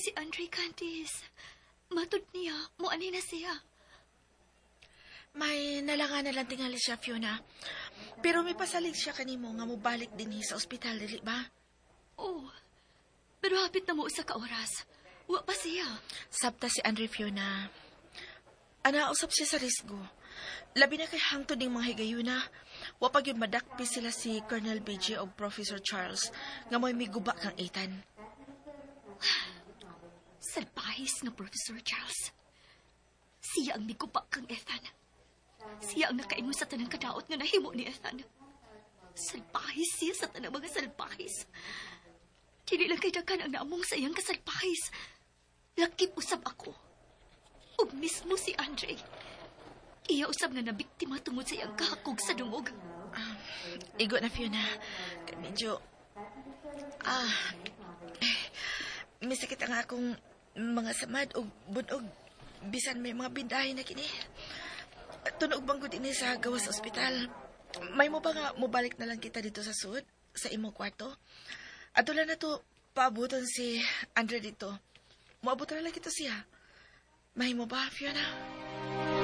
si Andre, Candice. Matud niya, muanay na siya. May nalangan na lang tingali siya, Fiona. Pero may pasalig siya kanimo nga mobalik din sa ospital, dili ba? Oh, pero hapit na mo sa kaoras. Wa pa siya. Sabta si Andre, Fiona. Anausap siya sa risgo. Labi na kay hangtod ng mga higayuna. Wa pag yun madakpi sila si Colonel BG o Professor Charles nga may guba kang Ethan. Salbahis nga Professor Charles. Siya ang miguba kang Ethan. Siya ang nakaingon sa tanang kadaot nga nahimo ni Ethan. Salbahis siya sa tanang mga salbahis. Dili lang kay dagan ang naamong sa iyang kasalbahis. Lakip usab ako. O mismo si Andre. Iya usab nga nabiktima tungod sa iyang kahakog sa dungog. Igo na, Fiona. Medyo... Misakit ang akong mga samad o bunog. Bisan may mga bindahin na kini. Tunog banggod ini sa gawas sa ospital. May mo ba nga mobalik na lang kita dito sa sud? Sa imong kwarto? Adula na to, paabuton si Andre dito. Moabot na lang kita siya. May mo ba, Fiona?